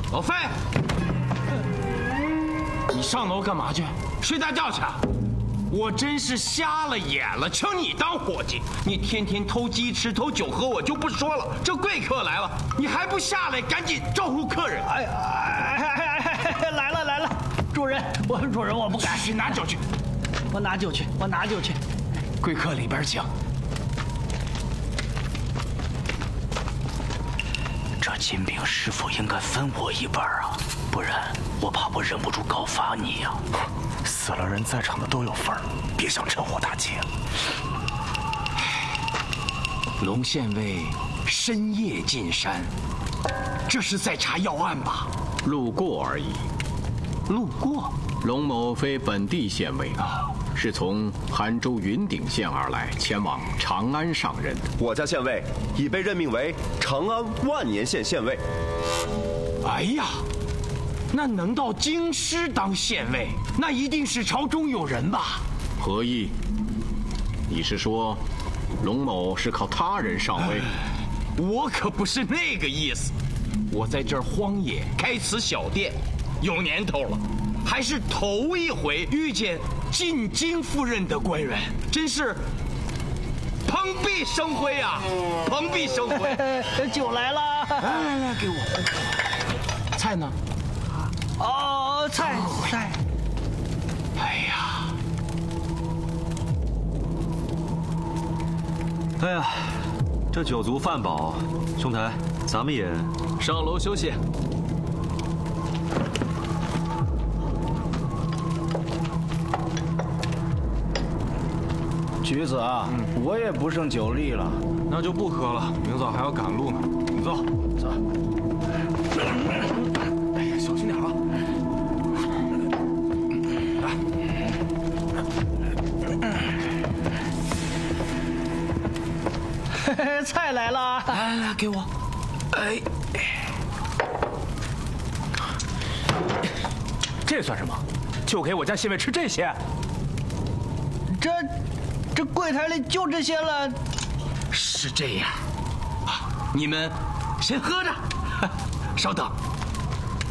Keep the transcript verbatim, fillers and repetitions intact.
老费，你上楼干嘛去？睡大觉去啊？我真是瞎了眼了，请你当伙计，你天天偷鸡吃偷酒喝我就不说了，这贵客来了，你还不下来赶紧招呼客人？ 哎呀，哎哎哎，来了来了，主人，我主人我不敢。 去拿酒去， 我拿酒去，我拿酒去。 贵客里边请。 这金饼师傅应该分我一半啊，不然我怕我忍不住告发你呀。 死了人在场的都有份儿，别想趁火打劫。 龙县尉深夜进山，这是在查要案吧？ 路过而已。 路过。 龙某非本地县尉，是从杭州云顶县而来，前往长安上任的。 我家县尉已被任命为长安万年县县尉。 哎呀，那能到京师当县尉，那一定是朝中有人吧？ 何意？你是说，龙某是靠他人上位？ 我可不是那个意思。我在这儿荒野开此小店，有年头了，还是头一回遇见进京赴任的官员，真是蓬荜生辉啊！蓬荜生辉。 酒来了， 来来来，给我。菜呢？ 哦，菜菜。 哎呀， 哎呀，这酒足饭饱，兄台，咱们也上楼休息。 橘子啊，嗯、我也不剩酒力了， 那就不喝了，明早还要赶路呢。你坐， 走。 哎呀，小心点啊！ 来，菜来了， 来来来，给我。哎， 这算什么？就给我家县尉吃这些？ 这。这柜台里就这些了， 是这样，啊，你们先喝着，稍等。